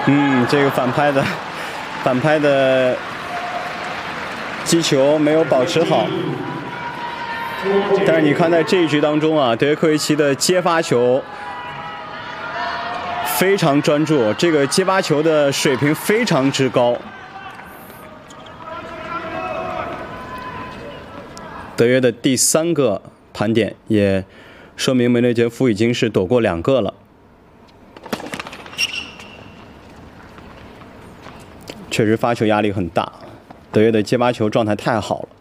这个反拍的击球没有保持好。但是你看，在这一局当中啊，德约科维奇的接发球非常专注，这个接发球的水平非常之高。德约的第3个盘点也说明梅列杰夫已经是躲过2个了。确实发球压力很大，德约的接发球状态太好了。